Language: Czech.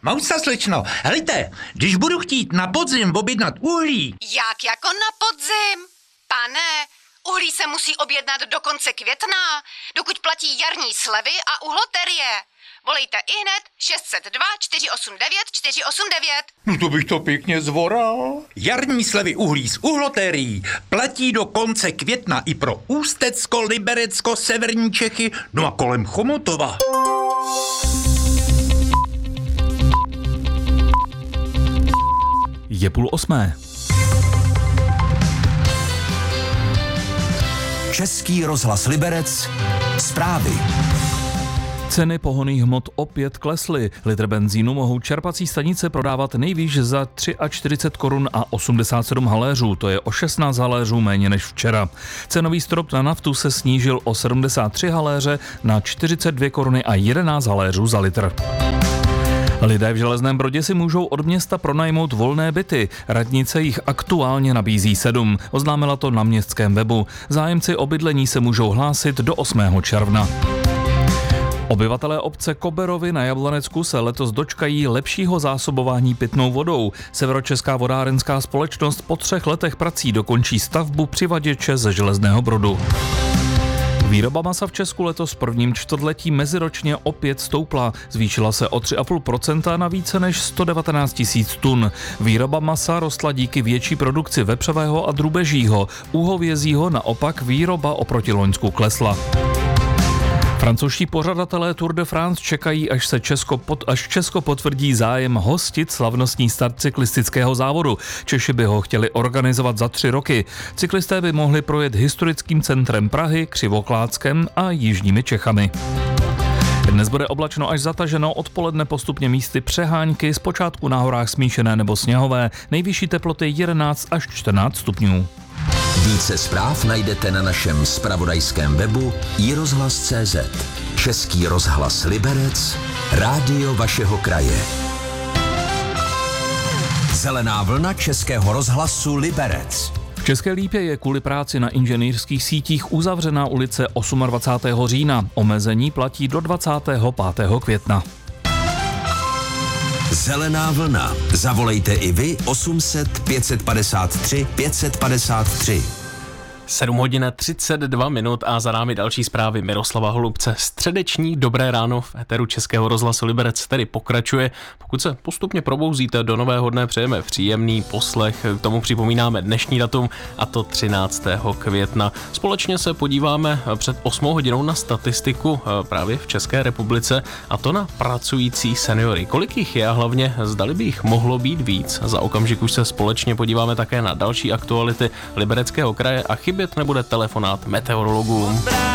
Mousa slečno, helejte, když budu chtít na podzim objednat uhlí. Jak jako na podzim? Pane, uhlí se musí objednat do konce května, dokud platí jarní slevy a uhloterie. Volejte ihned 602 489 489. No to bych to pěkně zvoral. Jarní slevy uhlí z uhlotérií platí do konce května i pro Ústecko, Liberecko, severní Čechy, no a kolem Chomutova. Je 7:30. Český rozhlas Liberec. Zprávy. Ceny pohonných hmot opět klesly. Litr benzínu mohou čerpací stanice prodávat nejvýš za 43 korun a 87 haléřů, to je o 16 haléřů méně než včera. Cenový strop na naftu se snížil o 73 haléře na 42 koruny a 11 haléřů za litr. Lidé v Železném Brodě si můžou od města pronajmout volné byty. Radnice jich aktuálně nabízí 7. Oznámila to na městském webu. Zájemci o bydlení se můžou hlásit do 8. června. Obyvatelé obce Koberovy na Jablanecku se letos dočkají lepšího zásobování pitnou vodou. Severočeská vodárenská společnost po 3 letech prací dokončí stavbu přivaděče ze Železného Brodu. Výroba masa v Česku letos v prvním čtvrtletí meziročně opět stoupla. Zvýšila se o 3,5% na více než 119 000 tun. Výroba masa rostla díky větší produkci vepřového a drůbežího. U hovězího naopak výroba oproti loňsku klesla. Francouzští pořadatelé Tour de France čekají, až Česko potvrdí zájem hostit slavnostní start cyklistického závodu. Češi by ho chtěli organizovat za 3 roky. Cyklisté by mohli projet historickým centrem Prahy, Křivoklátskem a jižními Čechami. Dnes bude oblačno až zataženo, odpoledne postupně místy přehánky, zpočátku na horách smíšené nebo sněhové, nejvyšší teploty 11 až 14 stupňů. Více zpráv najdete na našem zpravodajském webu iRozhlas.cz. Český rozhlas Liberec, rádio vašeho kraje. Zelená vlna Českého rozhlasu Liberec. V České Lípě je kvůli práci na inženýrských sítích uzavřená ulice 28. října. Omezení platí do 25. května. Zelená vlna. Zavolejte i vy 800 553 553. 7:32 a za námi další zprávy Miroslava Holubce. Středeční dobré ráno v éteru Českého rozhlasu Liberec tedy pokračuje. Pokud se postupně probouzíte do nového dne, přejeme příjemný poslech. K tomu připomínáme dnešní datum, a to 13. května. Společně se podíváme před 8 hodinou na statistiku právě v České republice, a to na pracující seniory. Kolik jich je a hlavně zdali by jich mohlo být víc? Za okamžik už se společně podíváme také na další aktuality Libereckého kraje a chybět nebude telefonát meteorologů.